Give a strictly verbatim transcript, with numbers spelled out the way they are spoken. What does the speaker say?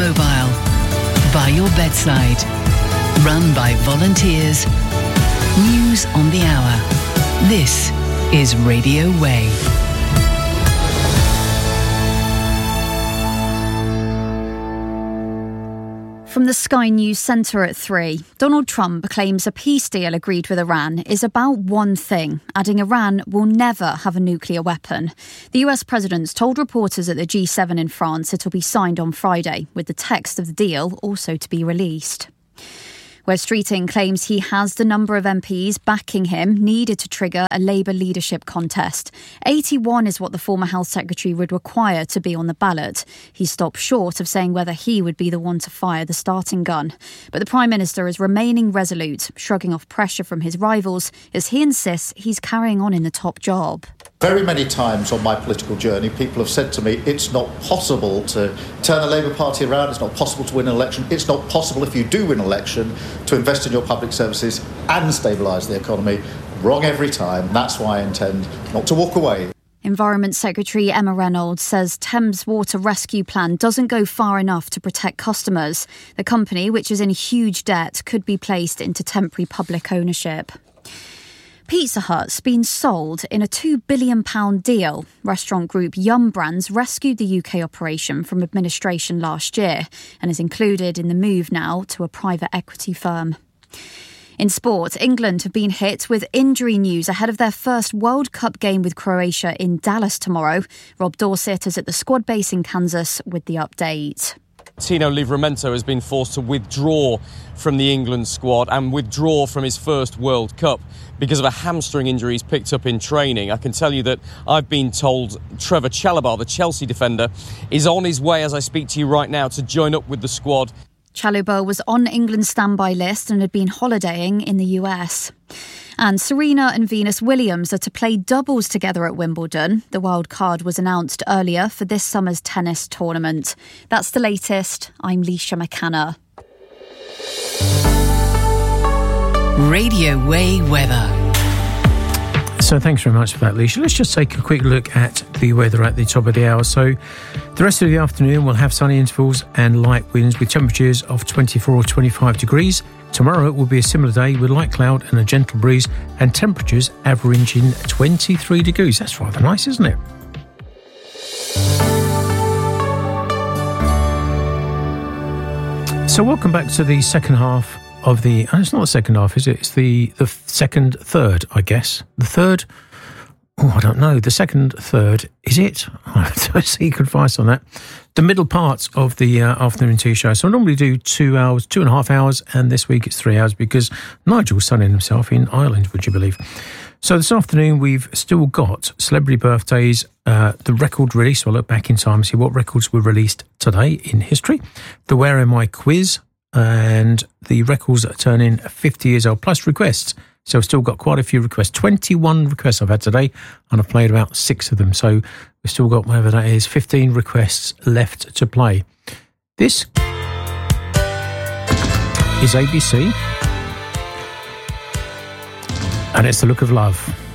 mobile, by your bedside, run by volunteers. News on the hour. This is Radio Way. From the Sky News Centre at three, Donald Trump claims a peace deal agreed with Iran is about one thing, adding Iran will never have a nuclear weapon. The U S president told reporters at the G seven in France it'll be signed on Friday, with the text of the deal also to be released. Wes Streeting claims he has the number of M Ps backing him needed to trigger a Labour leadership contest. eighty-one is what the former Health Secretary would require to be on the ballot. He stopped short of saying whether he would be the one to fire the starting gun. But the Prime Minister is remaining resolute, shrugging off pressure from his rivals as he insists he's carrying on in the top job. Very many times on my political journey, people have said to me, it's not possible to turn the Labour Party around, it's not possible to win an election, it's not possible if you do win an election to invest in your public services and stabilise the economy. Wrong every time. That's why I intend not to walk away. Environment Secretary Emma Reynolds says Thames Water Rescue Plan doesn't go far enough to protect customers. The company, which is in huge debt, could be placed into temporary public ownership. Pizza Hut's been sold in a two billion pounds deal. Restaurant group Yum Brands rescued the U K operation from administration last year and is included in the move now to a private equity firm. In sport, England have been hit with injury news ahead of their first World Cup game with Croatia in Dallas tomorrow. Rob Dorsett is at the squad base in Kansas with the update. Tino Livramento has been forced to withdraw from the England squad and withdraw from his first World Cup because of a hamstring injury he's picked up in training. I can tell you that I've been told Trevor Chalobah, the Chelsea defender, is on his way as I speak to you right now to join up with the squad. Chalobah was on England's standby list and had been holidaying in the U S. And Serena and Venus Williams are to play doubles together at Wimbledon. The wild card was announced earlier for this summer's tennis tournament. That's the latest. I'm Leisha McCanna. Radio Way weather. So thanks very much for that, Leisha. Let's just take a quick look at the weather at the top of the hour. So the rest of the afternoon we'll have sunny intervals and light winds with temperatures of twenty-four or twenty-five degrees. Tomorrow will be a similar day with light cloud and a gentle breeze and temperatures averaging twenty-three degrees. That's rather nice, isn't it? So welcome back to the second half of the... Oh, it's not the second half, is it? It's the, the second third, I guess. The third... Oh, I don't know. The second third, is it? I have to seek advice on that. The middle part of the uh, afternoon tea show. So I normally do two hours, two and a half hours, and this week it's three hours because Nigel's sunning himself in Ireland, would you believe? So this afternoon we've still got celebrity birthdays, uh, the record release. We'll look back in time and see what records were released today in history. The Where Am I quiz, and the records that are turning fifty years old, plus requests. So I've still got quite a few requests. twenty-one requests I've had today, and I've played about six of them. So we've still got, whatever that is, fifteen requests left to play. This is A B C, and it's The Look of Love.